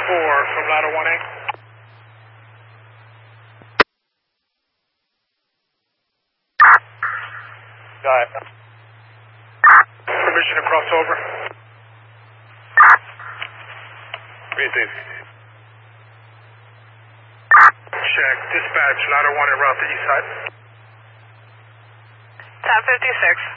from ladder 1A. Got it. Permission to cross over. Received. Check. Dispatch, ladder 1 en route to east side. 1056.